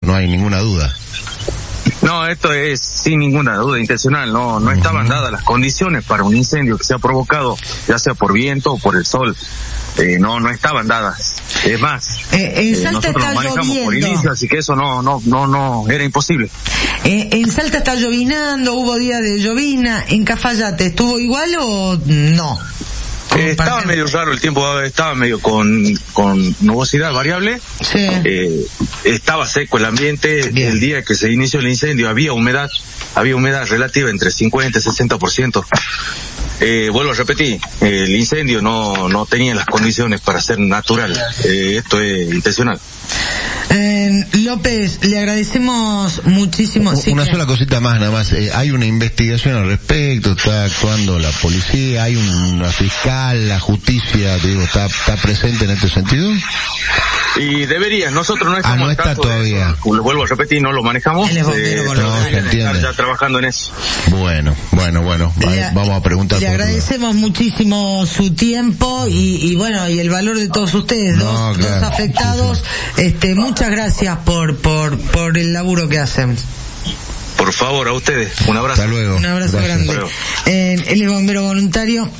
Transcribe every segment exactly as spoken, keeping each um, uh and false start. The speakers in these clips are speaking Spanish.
no hay ninguna duda. No, esto es sin ninguna duda intencional, no no estaban dadas las condiciones para un incendio que se ha provocado, ya sea por viento o por el sol. Eh, no no estaban dadas. Es más, eh, en eh, Salta nosotros está nos manejamos lloviendo por inicio, así que eso no no no no era imposible. Eh, en Salta está llovinando, hubo día de llovina. ¿En Cafayate estuvo igual o no? Eh, estaba medio raro el tiempo, estaba medio con con nubosidad variable. Sí. Eh, estaba seco el ambiente. Bien. El día que se inició el incendio había humedad, había humedad relativa entre cincuenta y sesenta por ciento. Eh, vuelvo a repetir, el incendio no no tenía las condiciones para ser natural. Eh, esto es intencional. Eh, López, le agradecemos muchísimo. Sí, una que... sola cosita más, nada más. Eh, hay una investigación al respecto, está actuando la policía, hay una fiscal, la justicia, te digo, está, está presente en este sentido. Y debería, nosotros no estamos ah, no está todavía. Lo vuelvo a repetir, no lo manejamos. Eh, no, se entiende. Ya trabajando en eso. Bueno, bueno, bueno, le, vamos a preguntar. Le agradecemos la... muchísimo su tiempo y, y bueno, y el valor de todos ustedes, no, dos, claro. dos afectados. Sí, sí. Este, muchas gracias por, por, por el laburo que hacen. Por favor, a ustedes. Un abrazo. Hasta luego. Un abrazo Gracias. grande. Eh, él es bombero voluntario.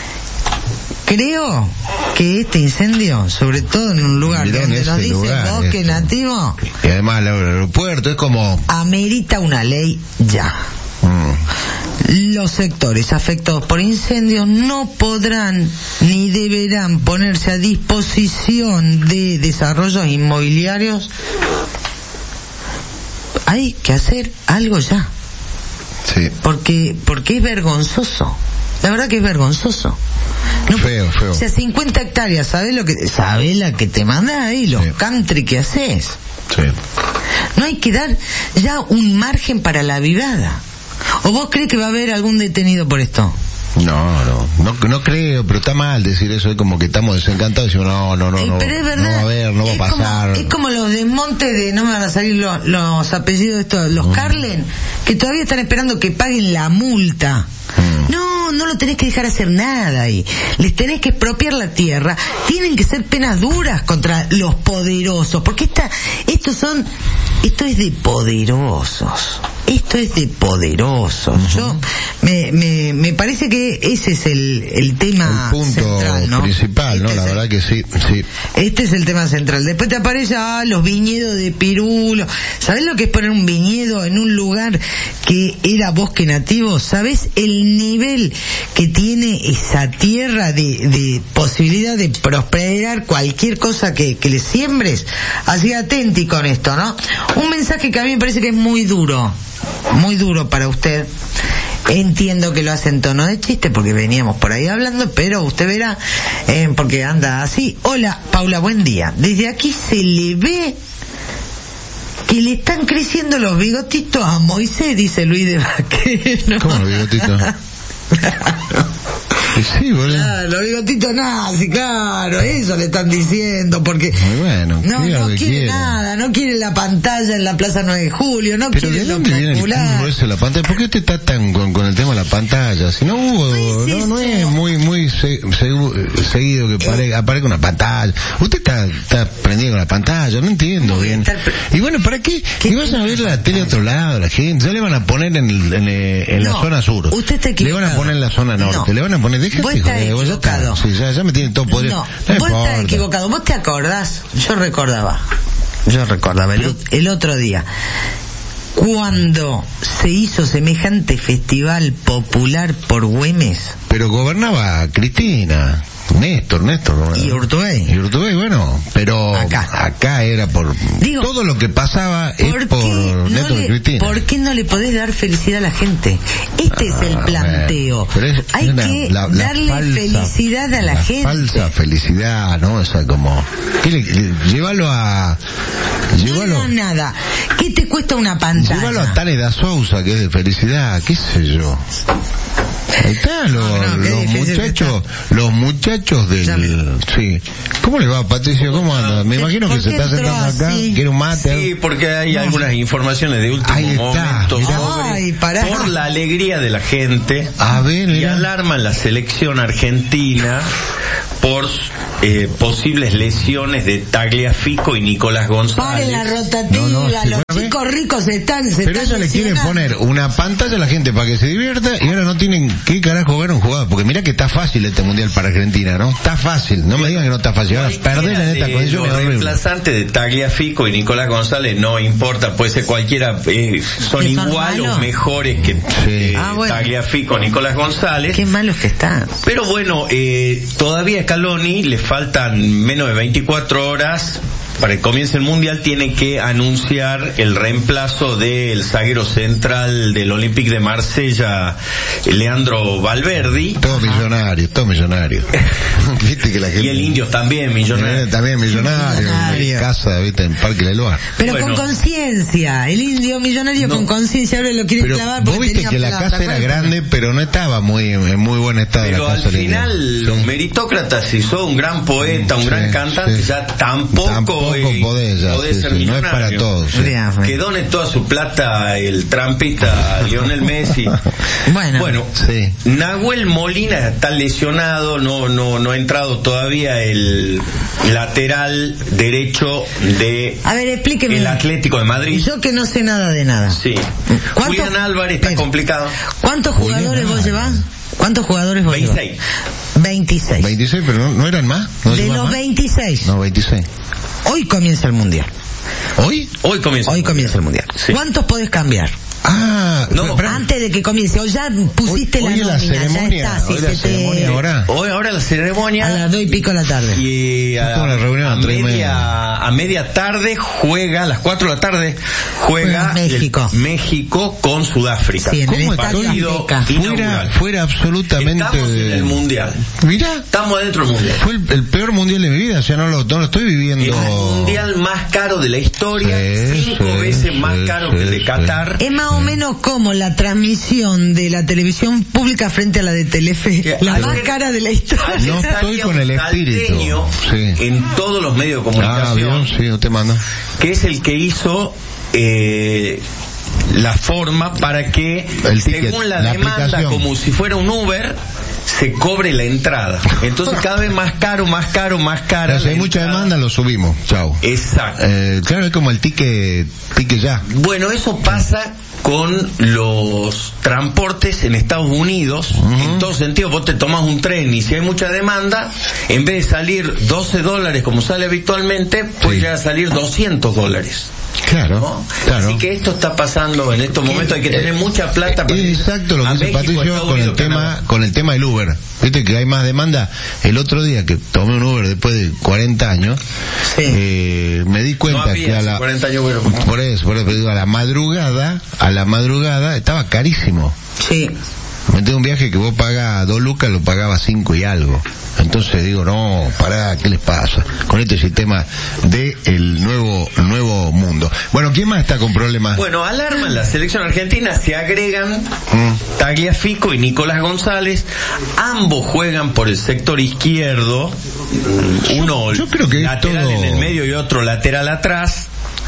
Creo que este incendio, sobre todo en un lugar Mirá, donde nos dice bosque este. nativo, y además el aeropuerto es como... amerita una ley ya. Mm. Los sectores afectados por incendios no podrán ni deberán ponerse a disposición de desarrollos inmobiliarios. Hay que hacer algo ya. Sí. Porque, porque es vergonzoso. La verdad que es vergonzoso. No, feo, feo. O sea, cincuenta hectáreas, ¿sabes lo que, sabes la que te manda ahí, los sí. country que haces? Sí. No hay que dar ya un margen para la vivada. ¿O vos crees que va a haber algún detenido por esto? No, no, no, no creo, pero está mal decir eso, es como que estamos desencantados y decimos, no, no, no, eh, no, pero es verdad, no va a haber, no va a pasar. Como, es como los desmontes de, no me van a salir los, los apellidos de estos, los mm. Carlen, que todavía están esperando que paguen la multa. Mm. No, no lo tenés que dejar hacer nada ahí. Les tenés que expropiar la tierra. Tienen que ser penas duras contra los poderosos, porque esta, estos son, esto es de poderosos. Esto es de poderosos. Uh-huh. Yo me, me me parece que ese es el el tema el punto central, ¿no? principal, ¿no? Este La verdad el, que sí, sí. Este es el tema central. Después te aparece ah, los viñedos de Pirulo. ¿Sabés lo que es poner un viñedo en un lugar que era bosque nativo? ¿Sabés el nivel que tiene esa tierra de, de posibilidad de prosperar cualquier cosa que, que le siembres? Así atenti con esto, ¿no? Un mensaje que a mí me parece que es muy duro. Muy duro para usted. Entiendo que lo hace en tono de chiste porque veníamos por ahí hablando, pero usted verá, eh, porque anda así. Hola, Paula, buen día. Desde aquí se le ve que le están creciendo los bigotitos a Moisés, dice Luis de Vaquero. ¿Cómo los bigotitos? Sí, boludo. Claro, los bigotitos nazi, claro, eso le están diciendo, porque muy bueno, no, no quiere quiere. nada, no quiere la pantalla en la Plaza nueve de Julio, no pero quiere ¿de dónde viene el curro ese la pantalla? ¿Por qué usted está tan con, con el tema de la pantalla? Si no hubo, no, no es muy muy se, se, seguido que pare, aparezca una pantalla. Usted está, está prendido con la pantalla, no entiendo bien. Estar, y bueno, ¿para qué? ¿Y vas a ver la tele a otro lado, la gente? Ya le van a poner en, en, en no, la zona sur. Usted está equivocado. Le van a poner en la zona norte, no. le van a poner... Déjate, vos estás joder, equivocado. Vos ya, sí, ya, ya me tiene todo podrido. No, no vos importa. estás equivocado. ¿Vos te acordás? Yo recordaba. Yo recordaba el, el otro día. Cuando se hizo semejante festival popular por Güemes. Pero gobernaba Cristina. Néstor, Néstor. Y Urtubey. Y Urtubey, bueno, pero acá, acá era por... Digo, todo lo que pasaba es por no Néstor le, y Cristina. ¿Por qué no le podés dar felicidad a la gente? Este ah, es el planteo. Es, Hay una, que la, la darle falsa, felicidad a la, la gente. Falsa felicidad, ¿no? O sea, como... ¿qué le, le, llévalo a... Llévalo, no nada. ¿Qué te cuesta una pantalla? Llévalo a Tane da Sousa, que es de felicidad, qué sé yo. Ahí está, lo, no, no, los muchachos, los muchachos del... Sí. ¿Cómo le va, Patricio? ¿Cómo anda? Me imagino que se está sentando acá, quiere un mate. Sí, porque hay no, algunas informaciones de último ahí momento está, sobre, Ay, por la alegría de la gente. A ver, y alarman la selección argentina por eh, posibles lesiones de Tagliafico y Nicolás González. Paren la rotativa, No, no, sí, los bueno, chicos ricos están, se Pero están eso le quieren lesionando. poner una pantalla a la gente para que se divierta y ahora no tienen qué carajo ver un jugador. Porque mira que está fácil este mundial para Argentina, ¿no? Está fácil, no me digan que no está fácil. Ahora perder en estas condiciones Los es horrible. reemplazantes de Tagliafico y Nicolás González no importa, puede ser cualquiera, eh, son ¿Que son igual malos? o mejores que Sí. eh, Ah, bueno. Tagliafico, Nicolás González. Qué malos que están. Pero bueno, eh, todavía a Scaloni le faltan menos de veinticuatro horas para que comience el Mundial. Tiene que anunciar el reemplazo del zaguero central del Olympique de Marsella, Leandro Valverde. Todo millonario, todo millonario. Viste que la gente... Y el indio también, Eh, millonario. también millonario, Millonario. en casa, viste, en Parque Leloa. Pero Bueno. con conciencia, el indio millonario No. con conciencia, ahora lo quiere Pero clavar vos porque viste tenía que la plata, casa era ¿cuál? grande, pero no estaba muy en muy buen estado Pero la al casa del indio. final, los Sí. meritócratas, si sos un gran poeta, un Sí, gran cantante, sí. ya tampoco, Tampoco eh, podés, ya, podés sí, ser sí, no es millonario. para todos. sí. Bien, Que done toda su plata el trampista Lionel Messi. Bueno, Bueno, Sí. Nahuel Molina está lesionado, no no no ha entrado todavía el lateral derecho de a ver, explíqueme. el Atlético de Madrid. Yo que no sé nada de nada. Sí. ¿Cuántos- Julián Álvarez está Espera. complicado. ¿Cuántos Julián jugadores vos Álvarez. llevás? ¿Cuántos jugadores vos veintiséis. llevás? veintiséis. veintiséis, pero no, no eran más. ¿No De llevas los más? veintiséis, No, veintiséis. hoy comienza el Mundial. ¿Hoy? Hoy comienza. Hoy comienza el Mundial. Sí. ¿Cuántos podés cambiar? Ah, No, pero- pero- Antes de que comience, o ya pusiste hoy, hoy es la la nómina, ceremonia, ya está, si hoy la se ceremonia te... ahora. Hoy ahora la ceremonia A las dos y pico de la tarde. y a, Tengo una reunión a a tres y media media. a media tarde juega a las cuatro de la tarde juega Juega México. el- México con Sudáfrica. Sí, en el ¿Cómo Estadio Partido Azteca. Fuera, inaugural. fuera absolutamente Estamos en de... el mundial. Mirá, Estamos dentro del mundial. fue el, el peor mundial de mi vida, o sea, no lo, no lo estoy viviendo. El mundial más caro de la historia, Sí, cinco sí, veces más sí, caro sí, que el de sí. Qatar. Es más o menos como la transmisión de la televisión pública frente a la de Telefe, Que la ayer- más cara de la historia. Ayer No estoy salía con un el espíritu. salteño Sí. en todos los medios de Ah, comunicación, bien, sí, usted manda. que es el que hizo eh, la forma para que, El ticket, según la, la demanda, aplicación. como si fuera un Uber, se cobre la entrada. Entonces cada vez más caro, más caro, más cara. Pero si la hay mucha entrada. demanda, lo subimos. Chao. Exacto. Eh, claro, es como el ticket, ticket ya. Bueno, eso pasa con los transportes en Estados Unidos. En todo sentido, vos te tomas un tren y si hay mucha demanda, en vez de salir doce dólares como sale habitualmente, puede Sí. llegar a salir doscientos dólares. Claro, ¿no? claro. Así que esto está pasando en estos momentos, hay que tener mucha plata para Es exacto lo a que dice México, Patricio Estados con el Unidos, tema Canadá. con el tema del Uber. Viste que hay más demanda. El otro día que tomé un Uber después de cuarenta años, Sí. eh, me di cuenta No había que a hace la cuarenta años, pero- por eso, por eso digo, a la madrugada, a la madrugada estaba carísimo. Sí. Me tengo un viaje que vos pagás dos lucas, lo pagaba cinco y algo. Entonces digo, no, pará, ¿qué les pasa? Con este sistema de el nuevo, nuevo mundo. Bueno, ¿quién más está con problemas? Bueno, alarma en la selección argentina, se agregan Mm. Tagliafico y Nicolás González, ambos juegan por el sector izquierdo, uno yo creo que es lateral todo- en el medio y otro lateral atrás.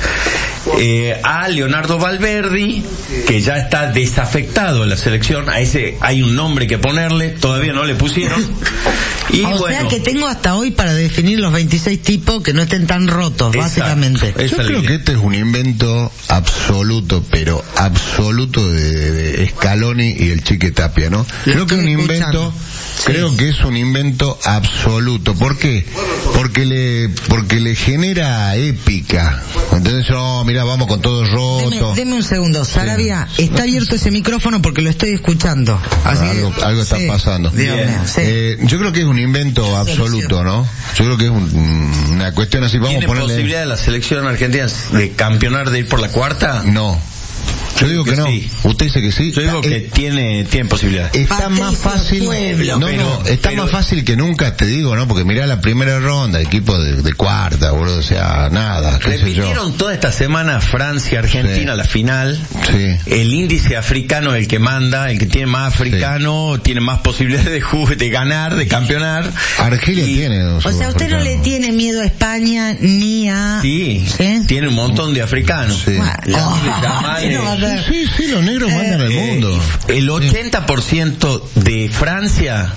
Eh, a Leonardo Valverde, que ya está desafectado en la selección, a ese hay un nombre que ponerle, todavía no le pusieron. Y o bueno, sea que tengo hasta hoy para definir los veintiséis tipos que no estén tan rotos, Exacto. básicamente. Es- Yo esa creo línea. que este es un invento absoluto, pero absoluto de, de Scaloni y el Chique Tapia, ¿no? Lo Creo que es un estoy invento, escuchando. creo Sí. que es un invento absoluto. ¿Por qué? Porque le, porque le genera épica. Entonces, oh, mira, vamos con todo Deme, roto. deme un segundo, Sarabia, está abierto ese micrófono porque lo estoy escuchando. Así que- algo, algo está sí, pasando. Dios Bien. mío, sí. Eh, yo creo que es un invento absoluto, ¿no? Yo creo que es un- una cuestión así, vamos a ¿tiene ponerle... posibilidad de la selección argentina de campeonar, de ir por la cuarta? No. Yo digo que, que no. sí. Usted dice que sí. Yo digo que Eh, tiene, tiene posibilidad. Está Patricio más fácil, Pueblo. no, Pero- no, está pero- más fácil que nunca, te digo, ¿no? Porque mirá la primera ronda, equipo de, de cuarta, boludo, o sea, nada, qué sé yo. Repitieron toda esta semana Francia-Argentina, Sí. la final. Sí. El índice africano es el que manda, el que tiene más africano, tiene más posibilidades de, jugar, de ganar, de campeonar. Argelia Y- tiene dos O sea, usted no le sudafricanos. tiene miedo a España ni a... Sí, ¿Sí? tiene un montón de africanos. Sí. Bueno, Ya, oh, ya, ¿qué no va a eh, ver. Sí, sí, los negros eh, mandan el mundo. El ochenta por ciento de Francia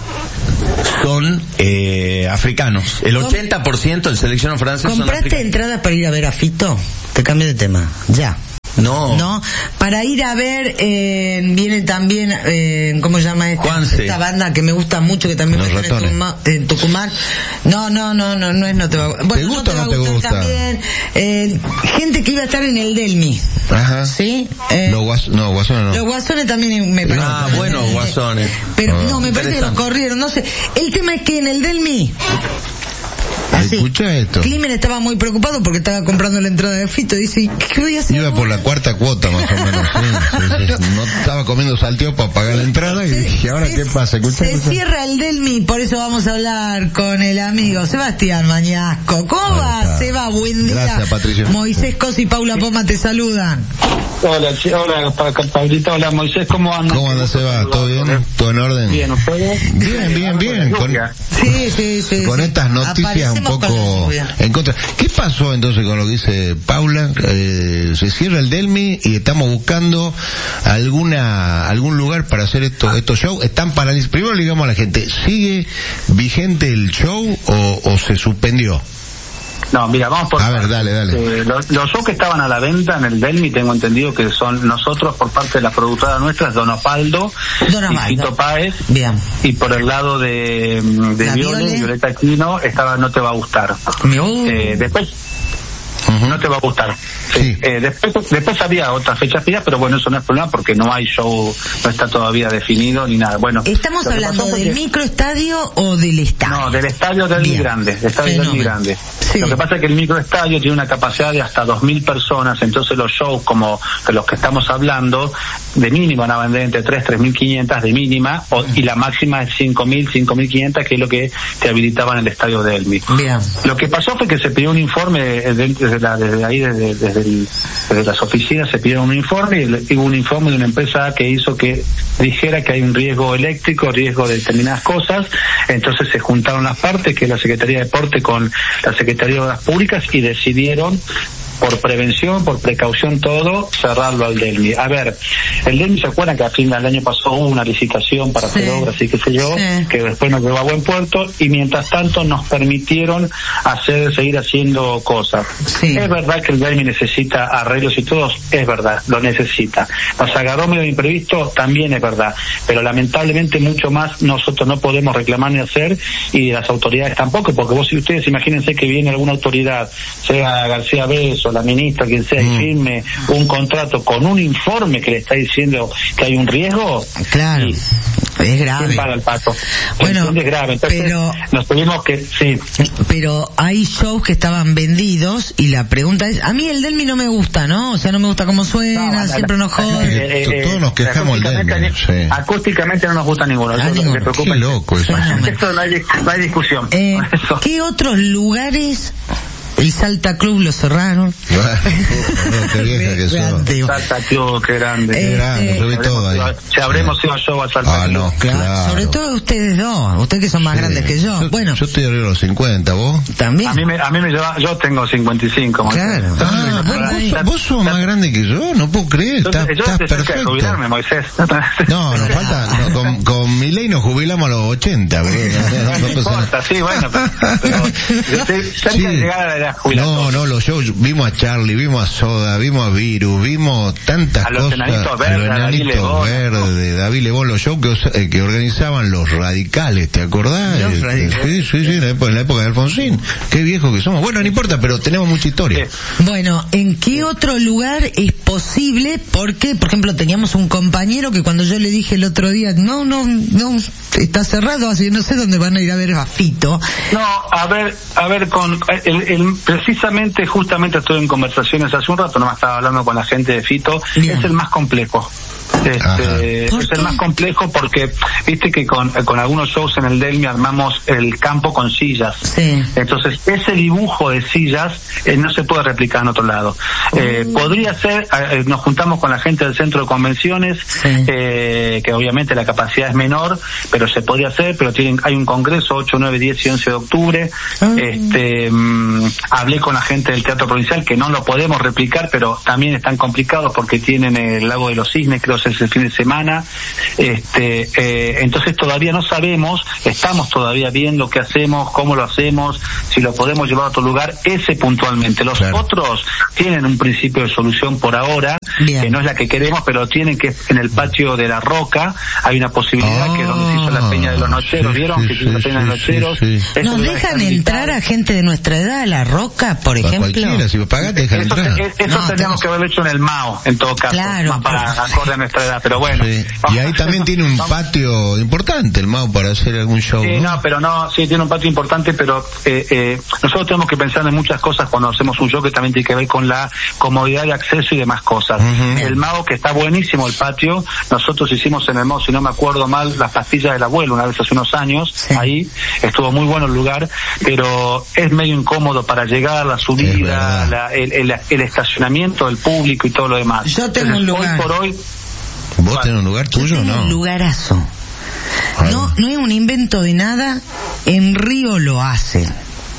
son eh, africanos. El ochenta por ciento del seleccionado francés son africanos. ¿Compraste entradas para ir a ver a Fito? Te cambio de tema. Ya. No. No, para ir a ver, eh, viene también, eh, ¿cómo se llama esta, esta banda que me gusta mucho, que también Los está en Tucumán, en Tucumán? No, no, no, no, no es no te va a gustar. Bueno, ¿te gusta no o te no va a te gustar gusta? También, eh, gente que iba a estar en el Delmi. Ajá. ¿Sí? Eh, los guas, no, guasones no. Los guasones también me parece. Ah, bueno, guasones. Pero ah, no, me parece que los corrieron, no sé. El tema es que en el Delmi... Así. Escucha esto. Climen estaba muy preocupado porque estaba comprando la entrada de Fito. Dice, ¿qué voy a hacer? Iba por la cuarta cuota más o menos. Sí, sí, sí. No estaba comiendo salteo para pagar la entrada y dije, ¿ahora se, qué pasa? Escucha, se escucha. Cierra el Delmi, por eso vamos a hablar con el amigo Sebastián Mañasco. ¿Cómo va, Seba? Buen día. Gracias, Patricio. Moisés Cos y Paula Poma te saludan. Hola, hola, Pablito, hola, Moisés, ¿cómo andas? ¿Cómo andas, Seba? ¿Todo bien? ¿Todo en orden? Bien, ¿ustedes? Bien, bien, bien. Con, sí, sí, sí. Con sí. estas noticias un poco en contra. ¿Qué pasó entonces con lo que dice Paula? Eh, se cierra el Delmi y estamos buscando alguna algún lugar para hacer estos estos shows. Están paralizados. Primero le digamos a la gente, ¿sigue vigente el show o, o se suspendió? No, mira, vamos por... A ver, dale, dale. Eh, los, los shows que estaban a la venta en el Delmi, tengo entendido que son nosotros, por parte de la productora nuestra, Don Osvaldo y Fito Páez. Bien. Y por el lado de, de Viole, Violeta Aquino, estaba No Te Va a Gustar. Uh. Eh, después... Uh-huh. No te va a gustar. Sí. Sí. Eh, después, después había otras fechas pidas, pero bueno, eso no es problema porque no hay show, no está todavía definido ni nada. Bueno, ¿estamos hablando del que... microestadio o del estadio? No, del estadio del Delmi grande, del estadio del Delmi grande. Sí. Lo que pasa es que el microestadio tiene una capacidad de hasta dos mil personas, entonces los shows como de los que estamos hablando, de mínimo van a vender entre tres, tres mil quinientas de mínima, o, y la máxima es cinco mil, cinco mil quinientas, que es lo que te habilitaban en el estadio del Delmi. Bien. Lo que pasó fue que se pidió un informe desde, la, desde ahí, desde, desde, el, desde las oficinas, se pidió un informe, y hubo un informe de una empresa que hizo que dijera que hay un riesgo eléctrico, riesgo de determinadas cosas, entonces se juntaron las partes, que es la Secretaría de Deporte con la Secretaría de Obras Públicas, y decidieron, por prevención, por precaución todo, cerrarlo al Delmi. A ver, el Delmi, ¿se acuerdan que a fin del año pasó una licitación para sí. hacer obras y qué sé yo, sí. que después nos llevó a buen puerto, y mientras tanto nos permitieron hacer, seguir haciendo cosas? Sí. Es verdad que el Delmi necesita arreglos y todo, es verdad, lo necesita. Nos agarró medio imprevisto, también es verdad, pero lamentablemente mucho más nosotros no podemos reclamar ni hacer, y las autoridades tampoco, porque vos, si ustedes imagínense que viene alguna autoridad, sea García Beso, la ministra, quien sea, mm. y firme un contrato con un informe que le está diciendo que hay un riesgo. Claro, y, es grave. ¿Quién paga el pato? Bueno, es grave. Entonces, pero nos tuvimos que, sí. Pero hay shows que estaban vendidos, y la pregunta es, a mí el Delmi no me gusta, ¿no? O sea, no me gusta cómo suena, no, siempre nos jode. Eh, eh, Todos nos quejamos del Delmi. Sí. Acústicamente no nos gusta ninguno. Ah, eso ninguno. Qué loco eso. Esto no hay, no hay discusión. Eh, ¿Qué otros lugares? El Salta Club lo cerraron. No, qué vieja que sos. Salta Club, qué grande. Qué grande, yo vi todo ahí. Si habremos ido a show a Salta ah, Club. No, claro. claro. Sobre todo ustedes dos, ustedes que son más sí. grandes que yo. yo. Bueno. Yo estoy arriba de los cincuenta, ¿vos? También. A mí me, a mí me lleva, yo tengo cincuenta y cinco. Claro. Ah, ¿vos, vos, vos sos más grande que yo, no puedo creer. Yo, estás, yo estás perfecto. De jubilarme, Moisés. No, nos falta, no, con, con mi ley nos jubilamos a los ochenta, bro. No, no, no importa, sí, bueno, pero yo estoy cerca sí. de llegar a la jubilación. No, no, los shows, vimos a Charlie, vimos a Soda, vimos a Virus, vimos tantas a los cosas, enanitos verdes, a los enanitos verdes, David Lebón, los shows que, eh, que organizaban los radicales, ¿te acordás? Los radicales. Sí, sí, sí, en la época, en la época de Alfonsín. Qué viejo que somos. Bueno, no importa, pero tenemos mucha historia. Sí. Bueno, ¿en qué otro lugar es posible? Porque, por ejemplo, teníamos un compañero que cuando yo le dije el otro día, no, no, no, está cerrado, así no sé dónde van a ir a ver a Fito. No, a ver, a ver, con el, el, precisamente, justamente estuve en conversaciones hace un rato, nomás estaba hablando con la gente de Fito. Bien. Es el más complejo. Este, es el más complejo porque, viste que con, con algunos shows en el Delmi armamos el campo con sillas. Sí. Entonces, ese dibujo de sillas eh, no se puede replicar en otro lado. Eh, uh. Podría ser, eh, nos juntamos con la gente del centro de convenciones, sí. eh, que obviamente la capacidad es menor, pero se podría hacer, pero tienen, hay un congreso ocho, nueve, diez y once de octubre. Uh. Este, mmm, hablé con la gente del Teatro Provincial, que no lo podemos replicar, pero también están complicados porque tienen el Lago de los Cisnes, creo que es el fin de semana. Este, eh, entonces todavía no sabemos, estamos todavía viendo qué hacemos, cómo lo hacemos, si lo podemos llevar a otro lugar, ese puntualmente. Los claro. otros tienen un principio de solución por ahora, bien. que no es la que queremos, pero tienen que, en el patio de la Roca, hay una posibilidad, oh, que es donde se hizo la Peña de los Nocheros, sí, ¿vieron? Sí, que se hizo la Peña sí, de los Nocheros. Sí, sí. ¿Nos dejan entrar a gente de nuestra edad a la Roca, por ejemplo? Cualquiera, si lo pagas te dejan eso, entrar. Eso, eso no, tendríamos que haberlo hecho en el Mao, en todo caso, claro, más para acorde a nuestra edad, pero bueno. Sí. Y ahí también tiene un patio importante el Mao para hacer algún show. Sí, ¿no? no, pero no, sí, tiene un patio importante, pero eh, eh, nosotros tenemos que pensar en muchas cosas cuando hacemos un show que también tiene que ver con la comodidad de acceso y demás cosas. Uh-huh. El Mao, que está buenísimo el patio, nosotros hicimos en el Mao, si no me acuerdo mal, las pastillas del abuelo una vez hace unos años, sí. ahí estuvo muy bueno el lugar, pero es medio incómodo para llegar, la subida, la, el, el, el estacionamiento del público y todo lo demás. Yo tengo Entonces, un lugar. Hoy por hoy, ¿Vos bueno, tenés un lugar tuyo o no? Un lugarazo. No, no es un invento de nada, en Río lo hacen.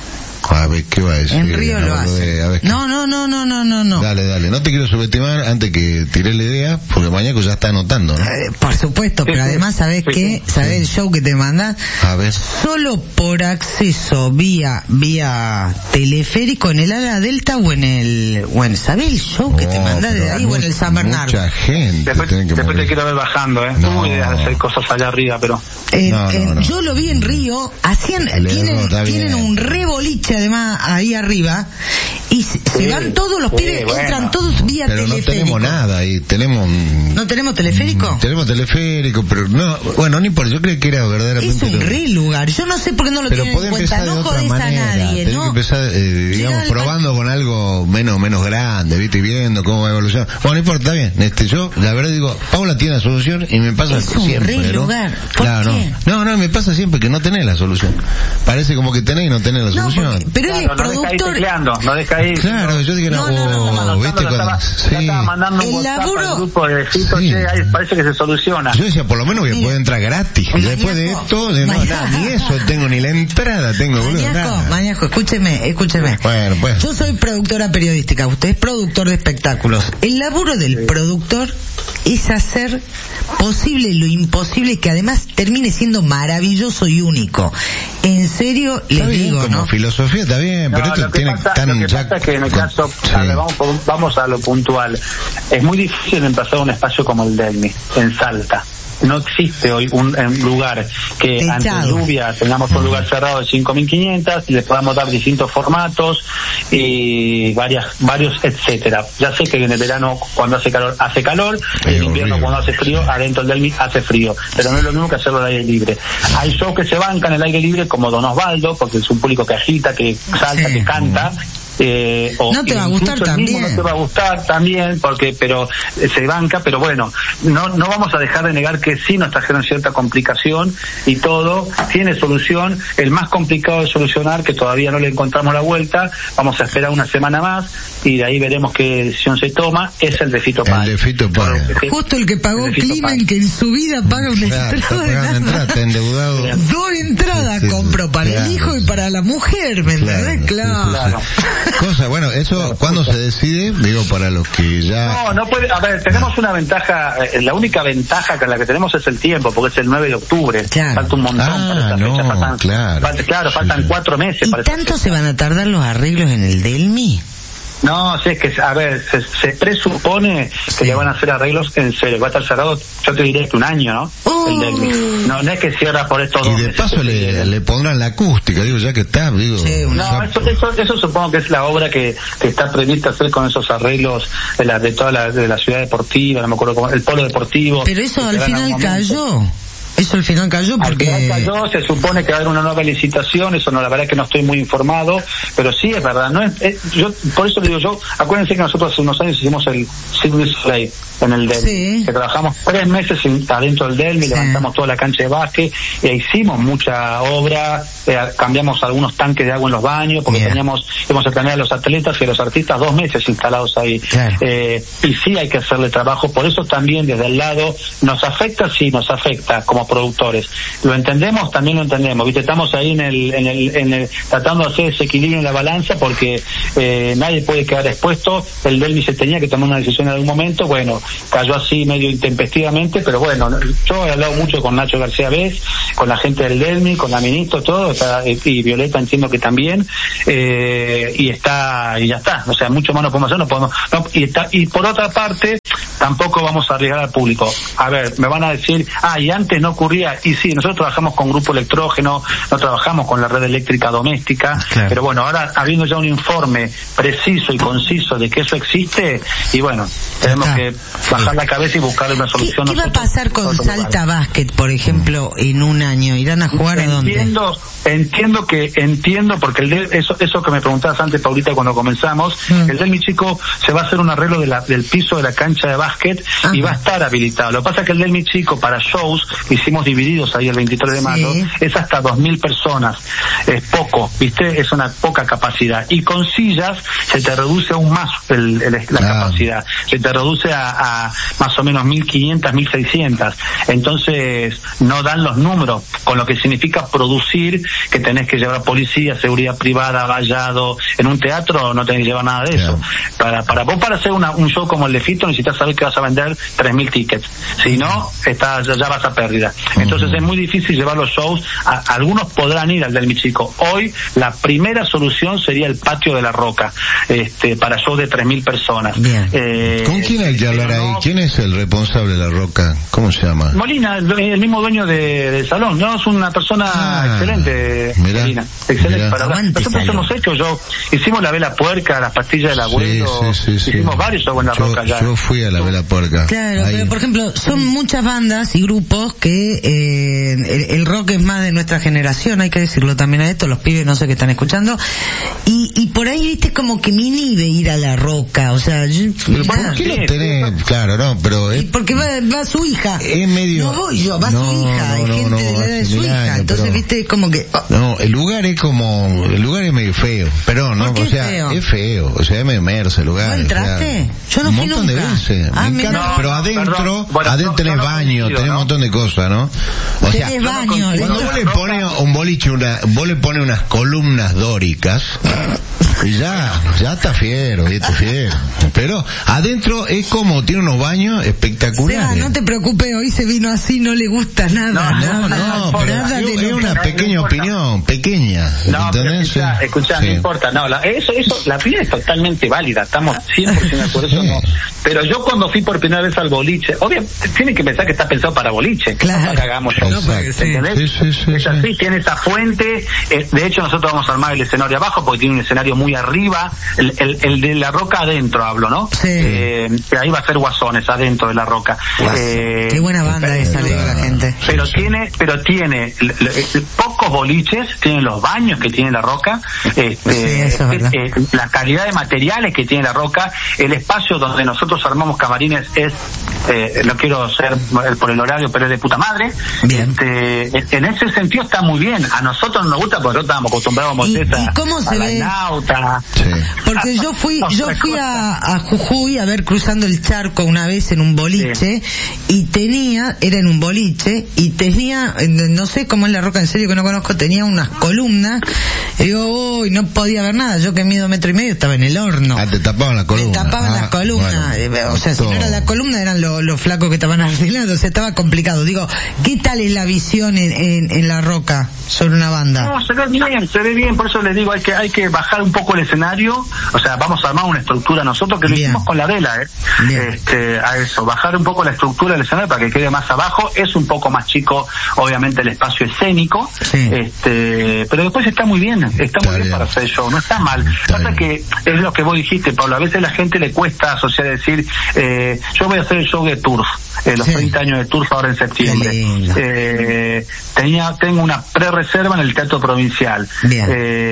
A ver, ¿qué va a decir? En Río lo hace. No, no, no, no, no, no, no. Dale, dale. No te quiero subestimar antes que tiré la idea, porque Mañaco ya está anotando, ¿no? Eh, por supuesto, pero además, ¿sabés qué? ¿Sabés el show que te manda? A ver. Solo por acceso vía vía teleférico en el ala delta o en el... Bueno, ¿sabés el show que oh, te manda de ahí o en el San Bernardo? Mucha gente. Después, después te quiero ver bajando, ¿eh? No. Tengo ideas de hacer cosas allá arriba, pero... Eh, no, no, eh, no. Yo lo vi en Río, hacían, tienen, tienen un reboliche además ahí arriba y se, sí, se van todos los sí, pibes, bueno. entran todos vía pero teleférico. Pero no tenemos nada ahí, tenemos... ¿No tenemos teleférico? Tenemos teleférico, pero no, bueno, ni por yo creo que era verdaderamente... Es un re lugar, yo no sé por qué no lo pero tienen en cuenta, no jodés a nadie, tenés ¿no? que empezar, eh, digamos, probando con algo menos menos grande, ¿viste? Y viendo cómo va a evolucionar. Bueno, no importa, está bien, este, yo, la verdad digo, Paula tiene la solución y me pasa es siempre, un re ¿no? lugar, ¿por claro, qué? No, no, no, me pasa siempre que no tenés la solución. Parece como que tenés y no tenés la no, solución. Porque, pero él es no productor... Tecleando, no deja ahí. Claro, yo dije, no, no, no, no, no, ¿viste? Cuando, Estaba, sí. estaba mandando un el WhatsApp laburo... al grupo de Fito, sí. che, ahí parece que se soluciona. Yo decía, por lo menos que puede entrar gratis. Y después de esto, de no, nada, ni eso tengo, ni la entrada tengo, boludo. Mañaco, Mañaco, escúcheme, escúcheme. Bueno, pues. Yo soy productora periodística, usted es productor de espectáculos. El laburo del sí. productor es hacer posible lo imposible, que además termine siendo maravilloso y único. En serio, les bien, digo, como ¿no? filosofía está bien, pero no, esto tiene pasa, tan... Lo que ya... pasa es que en el caso, sí. a ver, vamos, vamos a lo puntual. Es muy difícil empezar un espacio como el Delmi, en Salta. No existe hoy un, un lugar que Techado. ante lluvia tengamos un lugar cerrado de cinco mil quinientos y le podamos dar distintos formatos y varias varios etcétera. Ya sé que en el verano cuando hace calor hace calor y en invierno cuando hace frío adentro del Delmi hace frío, pero no es lo mismo que hacerlo al aire libre. Hay shows que se bancan el aire libre como Don Osvaldo porque es un público que agita, que salta, sí. que canta. Eh, o no te va a gustar también. No te va a gustar también, porque pero eh, se banca, pero bueno, no no vamos a dejar de negar que sí nos trajeron cierta complicación y todo tiene solución. El más complicado de solucionar, que todavía no le encontramos la vuelta, vamos a esperar una semana más y de ahí veremos qué decisión se toma, es el de Fito Páez. El de Fito Páez. Justo el que pagó el Climen, que en su vida paga una claro, entrada. entrada, está endeudado. Dos entradas sí, compró para claro. el hijo y para la mujer, ¿me entendés? Claro. claro. Cosa, bueno, eso, claro, ¿cuándo se decide? Digo, para los que ya... No, no puede, a ver, tenemos una ventaja, eh, la única ventaja que la que tenemos es el tiempo, porque es el nueve de octubre. Claro. Falta un montón ah, para esa no, fecha. Faltan, claro. falta, claro, faltan sí, cuatro meses. ¿Y para tanto se van a tardar los arreglos en el Delmi? No, sí, es que, a ver, se, se presupone que sí. le van a hacer arreglos en serio. Va a estar cerrado, yo te diré que un año, ¿no? Uh. El Delmi. No, no es que cierra por estos dos meses. Y de paso le, le pondrán la acústica, digo, ya que está, digo. Sí, no, eso, eso, eso supongo que es la obra que, que está prevista hacer con esos arreglos de la, de toda la, de la ciudad deportiva, no me acuerdo cómo, el polo deportivo. Pero eso al final cayó. Eso al final cayó porque... Al final cayó, se supone que va a haber una nueva licitación, eso no, la verdad es que no estoy muy informado, pero sí es verdad, no es, es yo por eso le digo yo, acuérdense que nosotros hace unos años hicimos el Silver Slate en el Delmi, sí. que trabajamos tres meses adentro del Delmi, sí. levantamos toda la cancha de básquet, e hicimos mucha obra, eh, cambiamos algunos tanques de agua en los baños, porque yeah. teníamos, íbamos a tener a los atletas y a los artistas dos meses instalados ahí, claro. eh, y sí hay que hacerle trabajo, por eso también desde el lado, nos afecta, sí, nos afecta como productores, lo entendemos, también lo entendemos, viste, estamos ahí en el, en el, en el tratando de hacer ese equilibrio en la balanza, porque eh, nadie puede quedar expuesto, el Delmi se tenía que tomar una decisión en algún momento, bueno, cayó así medio intempestivamente, pero bueno, yo he hablado mucho con Nacho García Vez, con la gente del Delmi, con la ministra, todo, está, y Violeta entiendo que también, eh, y está, y ya está, o sea, mucho más no podemos hacer, no podemos, no, y está, y por otra parte, tampoco vamos a arriesgar al público. A ver, me van a decir, ah, y antes no ocurría, y sí, nosotros trabajamos con grupo electrógeno, no trabajamos con la red eléctrica doméstica, claro. pero bueno, ahora habiendo ya un informe preciso y conciso de que eso existe, y bueno, tenemos ah. que bajar la cabeza y buscar una solución. ¿Qué, qué va a pasar con Salta Basket, por ejemplo, en un año? ¿Irán a jugar a dónde? Entiendo, entiendo que, entiendo, porque el de, eso, eso que me preguntabas antes, Paulita, cuando comenzamos, mm. el Delmi Chico se va a hacer un arreglo de la, del piso de la cancha de básquet Ajá. y va a estar habilitado. Lo que pasa es que el Delmi Chico, para shows, hicimos divididos ahí el veintitrés de mayo, sí. es hasta dos mil personas. Es poco, ¿viste? Es una poca capacidad. Y con sillas se te reduce aún más el, el, la ah. capacidad. Se te reduce a, a más o menos mil quinientas, mil seiscientas. Entonces, no dan los números, con lo que significa producir, que tenés que llevar policía, seguridad privada, vallado. En un teatro no tenés que llevar nada de eso. Yeah. Para, para vos, para hacer una, un show como el de Fito, necesitas saber que vas a vender tres mil tickets. Si no, está, ya, ya vas a pérdida. Entonces, uh-huh. es muy difícil llevar los shows. A, algunos podrán ir al Delmi Chico. Hoy, la primera solución sería el Patio de la Roca, este, para shows de tres mil personas. Eh, ¿Con quién hay que hablar ahí? ¿Quién es el responsable de la Roca? ¿Cómo se llama? Molina, el, el mismo dueño de, del salón. No, es una persona ah, excelente, mirá, Molina. Excelente mirá. Para hablar. Nosotros hemos hecho, yo, hicimos la Vela Puerca, las pastillas del abuelo, sí, sí, sí, hicimos sí. varios shows en la yo, Roca ya. Yo fui a la Vela Puerca. Claro, ahí. Pero por ejemplo, son muchas bandas y grupos que eh, el, el rock es más de nuestra generación, hay que decirlo también a esto, los pibes no sé qué están escuchando, y, y por ahí viste como que me inhibe ir a la Roca, o sea, yo, pero ¿por qué lo tenés? Claro, no, pero es, porque va, va su hija, es medio, no voy yo, va no, su hija, hay no, gente no, de la edad de su hija, años, entonces pero, viste como que oh. no, el lugar es como, el lugar es medio feo, pero no, o sea, feo? es feo, o sea, es medio merce el lugar. ¿No entraste? O sea, yo no fui nunca. Un montón de veces, ah, me encanta, no, pero adentro, bueno, adentro no, tenés no, baño, no, tenés no. un montón de cosas, ¿no? O sea, tenés baño, cuando vos le pones a un boliche una, vos le pones unas columnas dóricas, y ya, ya está fiero, ya está fiero. Pero adentro es como, tiene unos baños espectaculares. O sea, no te preocupes, hoy se vino así, no le gusta nada. No, no, nada, no, pero nada es, es una no, pequeña no opinión, pequeña. No, pero escuchá, escuchá sí. no importa, no, la, eso, eso, la opinión es totalmente válida, estamos cien por ciento de acuerdo, eso no. Pero yo cuando fui por primera vez al boliche, obviamente, tienen que pensar que está pensado para boliche, claro. no para que hagamos show. No, sí, sí, sí, sí, es así, sí. tiene esa fuente, eh, de hecho nosotros vamos a armar el escenario abajo porque tiene un escenario muy arriba, el, el, el de la Roca adentro hablo, ¿no? Sí. Eh, ahí va a ser Guasones adentro de la Roca. Eh, Qué buena banda esa, le digo a la gente. Pero tiene, pero tiene l- l- pocos boliches, tiene los baños que tiene la Roca, este, sí, eso es eh, la calidad de materiales que tiene la Roca, el espacio donde nosotros armamos camarines es, eh, no quiero ser por el horario, pero es de puta madre. Bien. Este, en ese sentido está muy bien. A nosotros nos gusta porque nosotros estábamos acostumbrados a ¿Y, esa, ¿y cómo se a la ve? Nauta. Sí. Porque yo fui, yo fui a, a Jujuy a ver Cruzando el Charco una vez en un boliche, sí. y tenía, era en un boliche, y tenía, no sé cómo es la Roca, en serio que no conozco, tenía unas columnas, y digo, uy, no podía ver nada, yo que mido metro y medio estaba en el horno. Ah, te tapaban la columna. Me tapaban ah, las columnas, bueno, o sea, si no era la columna, eran los lo flacos que estaban arreglando, o sea, estaba complicado. Digo, ¿qué tal es la visión en, en, en la Roca sobre una banda? No, se ve bien, se ve bien, por eso les digo, hay que hay que bajar un poco el escenario, o sea, vamos a armar una estructura nosotros, que lo hicimos con la vela, ¿eh? Este, a eso, bajar un poco la estructura del escenario para que quede más abajo, es un poco más chico, obviamente, el espacio escénico, sí. este, pero después está muy bien, está, está muy bien, bien para hacer show, no está mal. Está Pasa bien. Que es lo que vos dijiste, Pablo, a veces a la gente le cuesta asociar, decir, eh, yo voy a hacer el show de Turf, eh, los sí. treinta años de Turfa ahora en septiembre. Eh, tenía, tengo una pre-reserva en el Teatro Provincial. Bien.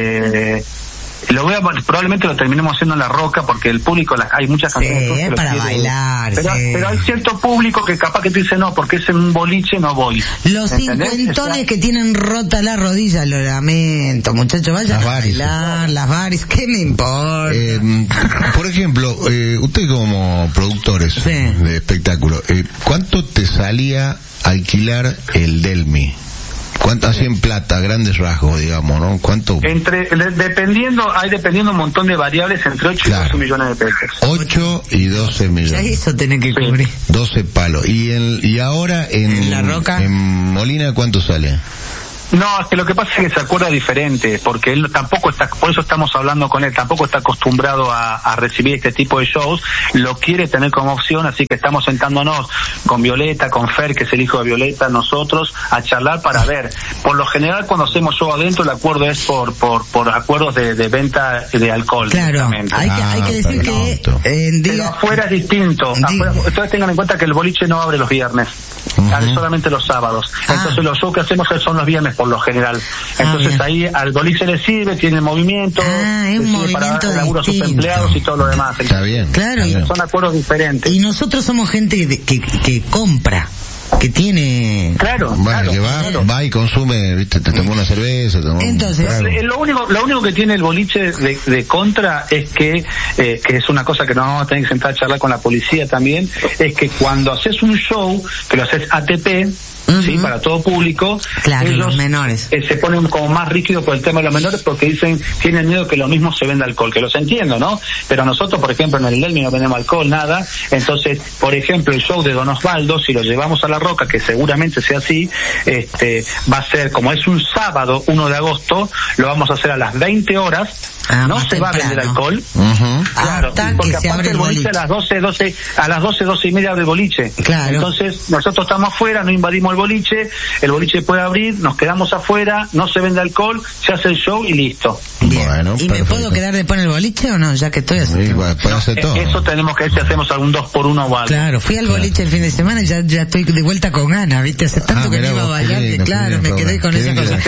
Eh, Lo voy a, probablemente lo terminemos haciendo en La Roca porque el público, las, hay muchas canciones sí, que para quiere, bailar, pero, sí. pero hay cierto público que capaz que te dice no, porque es en un boliche, no voy. Los ¿entendés? cincuentones Está... que tienen rota la rodilla, lo lamento, muchachos, vayan a bailar, las bares, ¿qué me importa? Eh, por ejemplo, eh, usted como productores sí. de espectáculo, eh, ¿cuánto te salía alquilar el Delmi? ¿Cuánto así en plata, grandes rasgos, digamos, no? ¿Cuánto? Entre, de, dependiendo, hay dependiendo un montón de variables entre ocho claro. y doce millones de pesos. ocho y doce millones. Ya eso tenés que cubrir. Sí. doce palos. Y en, y ahora en, ¿En La Roca? En Molina, ¿cuánto sale? No, es que lo que pasa es que se acuerda diferente, porque él tampoco está, por eso estamos hablando con él, tampoco está acostumbrado a, a recibir este tipo de shows, lo quiere tener como opción, así que estamos sentándonos con Violeta, con Fer, que es el hijo de Violeta, nosotros, a charlar para ver. Por lo general, cuando hacemos show adentro, el acuerdo es por por por acuerdos de, de venta de alcohol. Claro, hay que, ah, hay que decir que eh, diga, pero afuera es distinto. Afuera, ustedes tengan en cuenta que el boliche no abre los viernes, uh-huh. solamente los sábados. Ah. Entonces los shows que hacemos son los viernes por lo general. Entonces ah, ahí al boliche le sirve, tiene movimiento, ah, es un movimiento para dar laburo a sus empleados y todo lo demás. Está bien. Claro, está bien. Son acuerdos diferentes. Y nosotros somos gente que, que, que compra, que tiene... Claro, bueno, claro, que va, claro. va y consume, viste, te tomó una cerveza, tomó entonces un claro. lo único lo único que tiene el boliche de, de contra es que eh, que es una cosa que nos vamos a tener que sentar a charlar con la policía también, es que cuando haces un show, que lo haces A T P, uh-huh. sí, para todo público, claro, ellos los menores eh, se ponen como más rígidos por el tema de los menores porque dicen, tienen miedo que lo mismo se venda alcohol, que los entiendo, ¿no? Pero nosotros, por ejemplo, en el Delmi no vendemos alcohol, nada. Entonces, por ejemplo, el show de Don Osvaldo, si lo llevamos a La Roca, que seguramente sea así, este va a ser, como es un sábado, uno de agosto, lo vamos a hacer a las veinte horas, ah, no se temprano. Va a vender alcohol, uh-huh. claro, hasta porque que se aparte abre el boliche, boliche a las doce, doce, a las doce, doce y media abre el boliche. Claro. Entonces, nosotros estamos afuera, no invadimos el boliche, el boliche puede abrir, nos quedamos afuera, no se vende alcohol, se hace el show y listo. Bien. Bueno, ¿y perfecto. me puedo quedar después en el boliche o no? Ya que estoy haciendo. Sí, bueno, puede hacer todo. Eso tenemos que ver si hacemos algún dos por uno o algo. Claro, fui al boliche claro. el fin de semana y ya, ya estoy de vuelta con ganas, ¿viste? Hace tanto ah, que no iba a bailar, que claro, me quedé con esa cosa.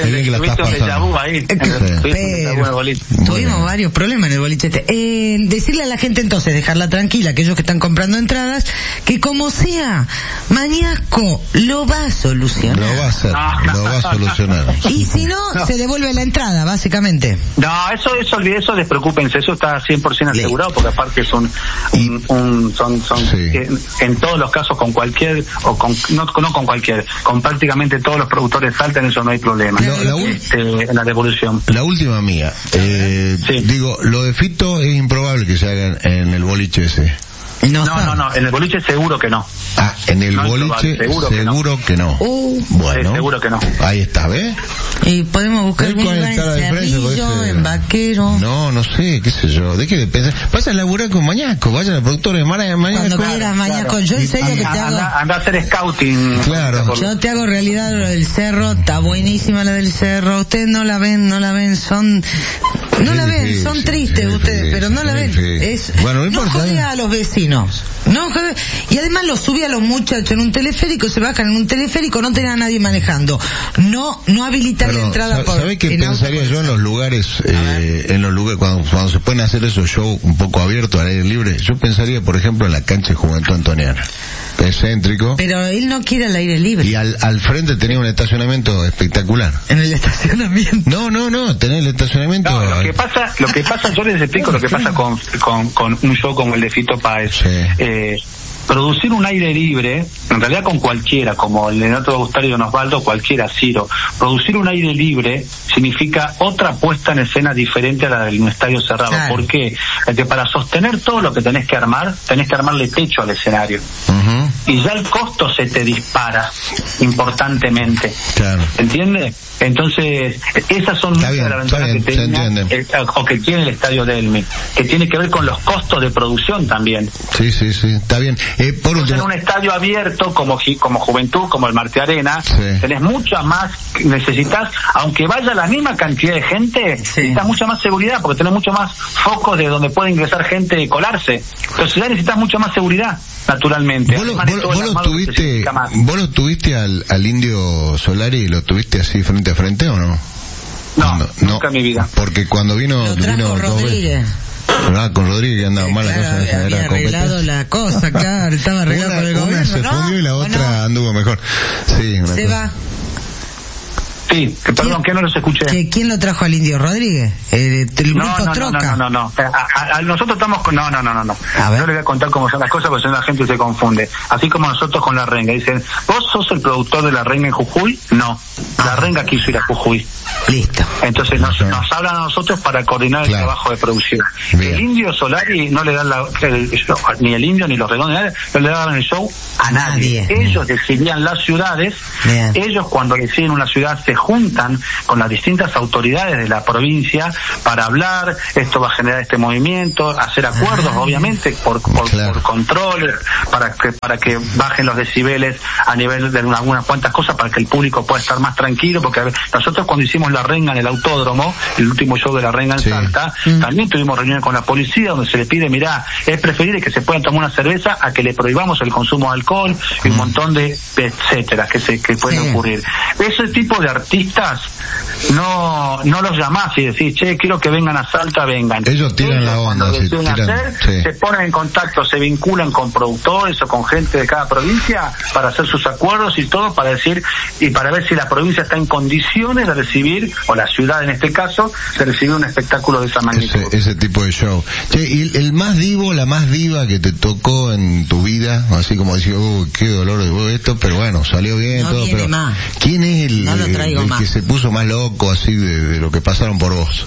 Tuvimos varios problemas en el boliche este. Eh, decirle a la gente entonces, dejarla tranquila, aquellos que están comprando entradas, que como sea, Mañasco lo va a solucionar. Lo va a hacer, lo va a solucionar. Y si no, no, se devuelve la entrada, básicamente. No, eso, eso, eso despreocúpense, eso está cien por ciento asegurado, porque aparte son, un, un, son, son sí. en, en todos los casos con cualquier, o con, no, no con cualquier, con prácticamente todos los productores saltan, eso no hay problema. No, la este, en la devolución. La última mía, eh, sí. digo, lo de Fito es improbable que se haga en el boliche ese. No, no, no, no, en el boliche seguro que no. Ah, en el no boliche seguro, seguro que no. Que no. Uh, bueno, sí, seguro que no. Ahí está, ¿ves? Y podemos buscar bien en Cerrillo, en Vaquero. No, no sé, qué sé yo. ¿De qué depende? Vas a laburar con Mañasco, vaya al productor de Mara Mañasco. Cuando quieras, Mañasco. Claro. Yo en serio que te hago... Anda, anda a hacer scouting. Claro. Yo te hago realidad lo del Cerro, está buenísima la del Cerro. Ustedes no la ven, no la ven, son... No la ven, sí, son sí, tristes sí, ustedes, sí, pero no la ven. Sí. Es, bueno, no, no jode a los vecinos. No jode. Y además los sube a los muchachos en un teleférico, se bajan en un teleférico, no tienen a nadie manejando. No, no habilitar pero, la entrada por... ¿Sabés qué pensaría yo en los lugares, eh, en los lugares, cuando, cuando se pueden hacer esos shows un poco abiertos al aire libre? Yo pensaría, por ejemplo, en la cancha de Juventud Antoniana. Es céntrico. Pero él no quiere al aire libre. Y al, al frente tenía un estacionamiento espectacular. ¿En el estacionamiento? No, no, no, tenés el estacionamiento... No, lo que pasa, lo que pasa, yo les explico lo que pasa con, con, con un show como el de Fito Páez. Sí. Eh, producir un aire libre, en realidad con cualquiera, como el de Nato Agustari y Don Osvaldo, cualquiera, Ciro, producir un aire libre significa otra puesta en escena diferente a la de un estadio cerrado. Claro. ¿Por qué? Porque para sostener todo lo que tenés que armar, tenés que armarle techo al escenario. Uh-huh. Y ya el costo se te dispara importantemente. Claro. ¿Entiendes? Entonces, esas son muchas de las ventajas que tenía el, o que tiene el estadio Delmi, que tiene que ver con los costos de producción también. Sí, sí, sí, está bien. Eh, por último, en un estadio abierto como como Juventud, como el Marte Arena, sí. tenés mucha más, necesitas, aunque vaya la misma cantidad de gente, sí. necesitas mucha más seguridad, porque tenés mucho más focos de donde puede ingresar gente y colarse. Entonces ya necesitas mucha más seguridad, naturalmente. ¿Vos lo, vos, vos lo tuviste, vos lo tuviste al, al Indio Solari, lo tuviste así frente a frente o no? No, no nunca en mi vida. Porque cuando vino, lo trajo vino Rodríguez. Ah, con Rodríguez andaba eh, mal claro, la cosa. Había, había arreglado la cosa, claro, estaba arreglado una, por el una gobierno, se ¿no? fundió y la otra no? anduvo mejor. Sí, una se cosa. va. Sí, que, perdón, que no los escuché. ¿Que, ¿Quién lo trajo al Indio Rodríguez? Eh, ¿El grupo no, no, Troca? No, no, no, no. A, a, a, nosotros estamos con... No, no, no, no. no. No le voy a contar cómo son las cosas porque si no la gente se confunde. Así como nosotros con La Renga. Dicen, ¿vos sos el productor de La Renga en Jujuy? No. La Renga quiso ir a Jujuy. Listo. Entonces nos, nos hablan a nosotros para coordinar claro. el trabajo de producción. Bien. El Indio Solari no le dan la, el, ni el Indio ni los redondos, no le daban el show a nadie. nadie. Ellos decidían las ciudades. Bien. Ellos cuando deciden una ciudad se juntan con las distintas autoridades de la provincia para hablar, esto va a generar este movimiento, hacer acuerdos ah, obviamente por, por, claro. por control, para que para que bajen los decibeles a nivel de algunas cuantas cosas para que el público pueda estar más tranquilo, porque nosotros cuando hicimos La Renga en el autódromo, el último show de La Renga en sí. Salta, mm. también tuvimos reuniones con la policía donde se le pide, mirá, es preferible que se puedan tomar una cerveza a que le prohibamos el consumo de alcohol y un mm. montón de etcétera que se que pueden sí. ocurrir. Ese tipo de artistas no no los llamás y decís, che, quiero que vengan a Salta, vengan. Ellos tiran la onda, cuando deciden sí, tiran, hacer, sí. se ponen en contacto, se vinculan con productores o con gente de cada provincia para hacer sus acuerdos y todo, para decir, y para ver si la provincia está en condiciones de recibir, o la ciudad en este caso, de recibir un espectáculo de esa magnitud. Ese, ese tipo de show. Che, y el, el más divo, la más diva que te tocó en tu vida, así como decir, uy, qué dolor de esto, pero bueno, salió bien, no todo, pero más. ¿quién es el, no el, el que se puso más loco así de, de lo que pasaron por vos?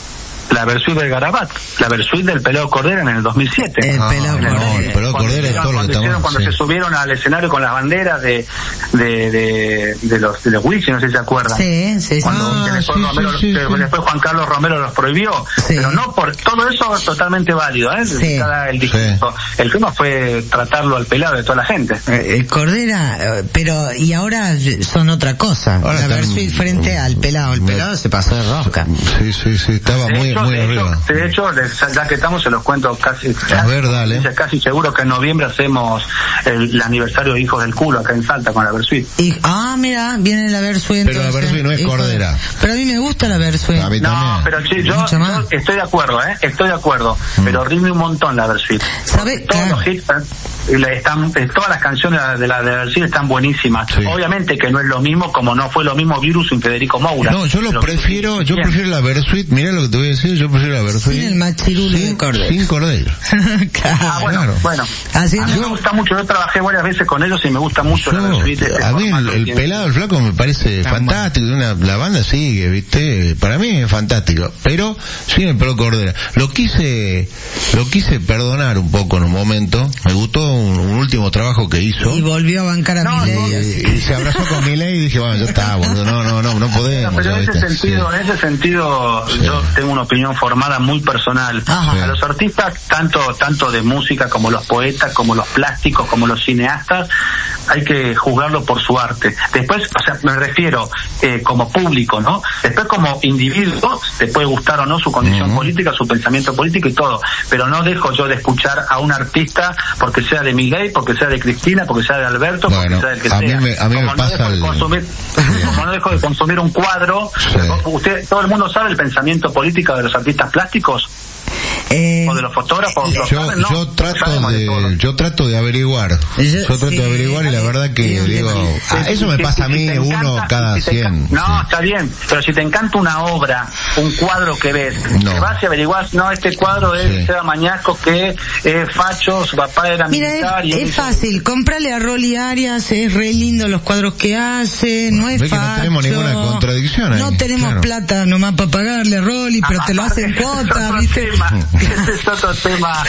La Versuit del Garabat, la Versuit del Pelao Cordera en el dos mil siete. El Pelao ah, Cordera. No, el Pelao Cordera es todo lo que estamos. Cuando sí. se subieron al escenario con las banderas de de de, de los de los Wichi, no sé si se acuerdan. Sí, sí, sí. Cuando Ah, después, sí, Romero, sí, sí, después sí. Juan Carlos Romero los prohibió, sí. pero no por todo eso es totalmente válido, ¿eh? Sí. Cada, el discurso. Sí. El tema fue tratarlo al pelado de toda la gente. El Cordera, pero y ahora son otra cosa. Ahora la Versuit frente al pelado, el pelado se pasó de rosca. Sí, sí, sí, estaba de muy hecho, muy de arriba. Hecho, de hecho, ya que estamos, se los cuento casi. A ver, dale. Casi seguro que en noviembre hacemos el, el aniversario de Hijos del Culo acá en Salta con la Versuit. Y, ah, mira, viene la Versuit. Pero la Versuit no es Cordera. Pero a mí me gusta la Versuit. A mí no, también. pero sí, yo, yo estoy de acuerdo, ¿eh? Estoy de acuerdo. Mm. Pero rime un montón la Versuit. ¿Sabes? Todos claro. los hits, están, todas las canciones de la de Versuit están buenísimas. Sí. Obviamente que no es lo mismo, como no fue lo mismo Virus sin Federico Moura. No, yo lo prefiero, yo bien. prefiero la Versuit. Mirá lo que te voy a decir, yo prefiero la Versuit. Sin el machirulo de Cordera. Sin Cordera. Claro. Ah, bueno, claro. bueno. Así a mí yo, me gusta mucho, yo trabajé varias veces con ellos y me gusta mucho yo, la Versuit. Este a mí el, el pelado, el flaco me parece ah, fantástico. Una, la banda sigue, viste, para mí es fantástico. Pero sin el Pelao Cordera. Lo quise, lo quise perdonar un poco en un momento. Me gustó un, un último trabajo que hizo. Y volvió a bancar a no, Milei. No, y, y se abrazó con Milei y dije, bueno, ya está, boludo, no, no, no, no podemos. Pero en ese ¿viste? sentido, sí. en ese sentido, sí. yo tengo una opinión formada muy personal. Ajá. A los artistas, tanto, tanto de música como los poetas, como los plásticos, como los cineastas, hay que juzgarlo por su arte. Después, o sea, me refiero eh, como público, ¿no? Después como individuo, te puede gustar o no su condición uh-huh. política, su pensamiento político y todo, pero no dejo yo de escuchar a un artista porque sea de Milei, porque sea de Cristina, porque sea de Alberto, bueno, porque sea del que a sea. Mí me, a mí como, me no pasa el... consumir, como no dejo de consumir un cuadro, sí. usted, todo el mundo sabe el pensamiento político de los artistas plásticos. Eh, o de los fotógrafos. Yo, saben, ¿no? yo trato de, de yo trato de averiguar. Yo, yo trato sí, de averiguar y la verdad que sí, digo, sí, ah, eso sí, me sí, pasa sí, a mí si uno encanta, cada si cien. No, sí. está bien, pero si te encanta una obra, un cuadro que ves, no. te vas y averiguás, no, este cuadro es sí. Seba Mañasco que es facho, su papá era Mira, militar. Es, y es fácil, cómprale a Rolly Arias, es re lindo los cuadros que hace, no es Ve facho. Que no tenemos ninguna contradicción ahí. No tenemos claro. plata nomás para pagarle a Rolly, pero ah, te lo hacen cuotas, ¿viste? ese es otro tema.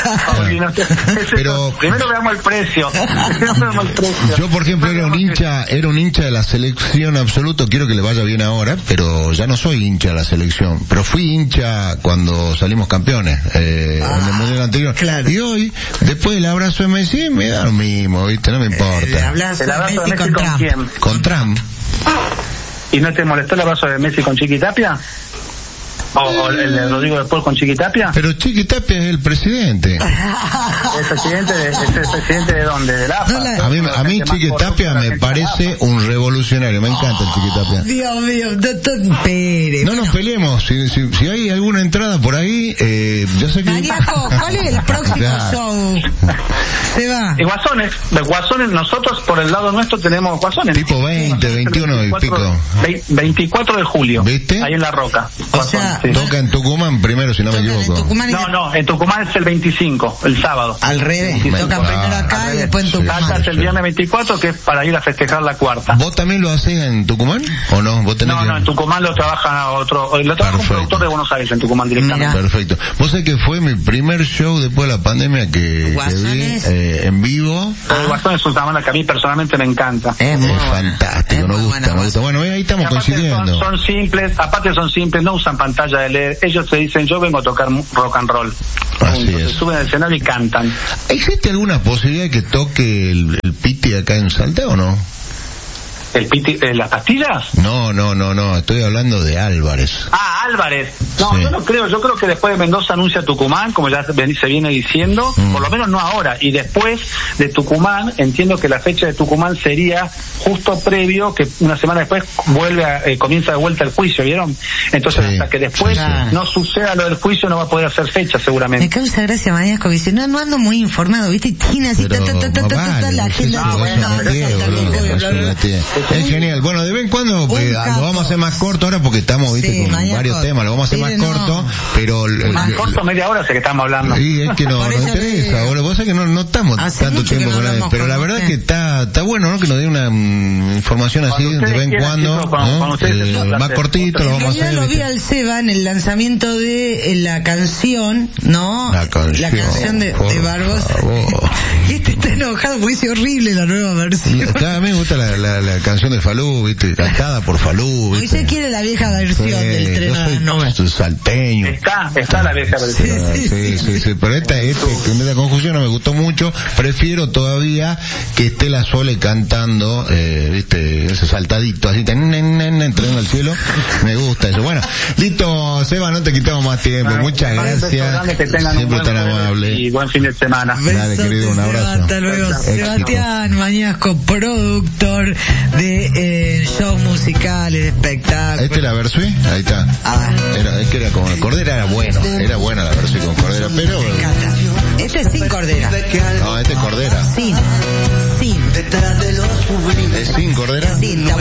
Pero primero veamos el precio. Veamos el precio. Yo, por ejemplo, era un hincha, era un hincha de la selección absoluto. Quiero que le vaya bien ahora, pero ya no soy hincha de la selección. Pero fui hincha cuando salimos campeones eh, ah, en el mundial anterior. Claro. Y hoy, después del abrazo de Messi, me da lo mismo, ¿viste? No me importa. El abrazo, ¿El abrazo de Messi, de Messi con, con quién? Con Trump. ¿Y no te molestó el abrazo de Messi con Chiquitapia? ¿O, o el de Rodrigo de Paul con Chiquitapia? Pero Chiquitapia es el presidente. ¿El presidente de, ¿es el presidente de dónde? ¿De la A F A? A mí, a mí Chiquitapia me parece un revolucionario. Me encanta el Chiquitapia. Dios mío, doctor Pérez. No nos peleemos. Si, si, si hay alguna entrada por ahí, eh, yo sé que... Maníaco, ¿cuál es el próximo claro. show? Se va. Y Guasones. De Guasones, nosotros por el lado nuestro tenemos Guasones. Tipo veinte, veintiuno y pico. veinticuatro de julio. ¿Viste? Ahí en La Roca. O sea, sí. Toca en Tucumán primero, si no me equivoco. No, no, en Tucumán es el veinticinco, el sábado. Al revés, sí, tocan primero acá y después en Tucumán. Acá es el viernes veinticuatro, que es para ir a festejar la cuarta. ¿Vos también lo hacés en Tucumán o no? ¿Vos tenés no, que... no, en Tucumán lo trabaja otro, lo trabaja un productor de Buenos Aires en Tucumán directamente. Mirá. Perfecto. Vos sabés que fue mi primer show después de la pandemia que, que vi eh, en vivo. El Guasones es una banda que a mí personalmente me encanta. Es, es fantástico, nos gusta, nos gusta. Bueno, ahí estamos coincidiendo. Son, son simples, aparte son simples, no usan pantalla de L E D. Ellos te dicen, yo vengo a tocar rock and roll. Así Punto. es. Se suben al escenario y cantan. ¿Existe alguna posibilidad de que toque el, el Piti acá en Salta o no? ¿El Piti, eh, las pastillas? No, no, no, no, estoy hablando de Álvarez. Ah, Álvarez. No, sí. yo no creo, yo creo que después de Mendoza anuncia Tucumán, como ya se viene diciendo, mm. por lo menos no ahora, y después de Tucumán, entiendo que la fecha de Tucumán sería justo previo, que una semana después vuelve a, eh, comienza de vuelta el juicio, ¿vieron? Entonces sí. hasta que después sí, sí. no suceda lo del juicio no va a poder hacer fecha seguramente. Me causa gracia Maníaco que dice, no, no ando muy informado, ¿viste? Y tiene así, ta, ta, ta, ta, ta, ta, la agenda. No, bueno, es genial. Bueno, de vez en cuando eh, lo vamos a hacer más corto ahora porque estamos, viste, sí, con Maníaco, varios temas, lo vamos a hacer sí, más no. corto, pero... Más el, corto, media hora sé que estamos hablando. Sí, es que no, nos interesa, ahora vos sabés que no, no estamos tanto tiempo con él, pero la verdad es que está está bueno, ¿no? Que nos dé una um, información así de vez en cuando, ¿no? eh, más cortito, lo vamos a hacer. Yo lo vi al Seba en el lanzamiento de la canción, ¿no? La canción, la canción de, de Barbosa. Y este está enojado porque dice horrible la nueva versión. A mí me gusta la, la, la canción de Falú, ¿viste? Cantada por Falú, ¿viste? Hoy se quiere la vieja versión sí, del tren a las nubes. Salteño. Está, está la vieja versión. Sí, sí, sí, sí, sí. Pero esta, este, que me da confusión, no me gustó mucho. Prefiero todavía que esté la Sole cantando, eh, ¿viste? Ese saltadito, así, entrando al cielo. Me gusta eso. Bueno, listo, Seba, no te quitamos más tiempo. Bueno, muchas gracias. Siempre tan amable. Y buen fin de semana. Dale, querido, un abrazo. Hasta luego. Sebastián Mañasco, productor de eh, shows musicales, de espectáculos. ¿Este era Versuí? Ahí está. Ah. Era, es que era como Cordera era bueno, era buena la Versuí con Cordera, pero... Me encanta. Este es sin Cordera. No, este es Cordera. Sin. Sin. ¿Es sin Cordera? Sin, está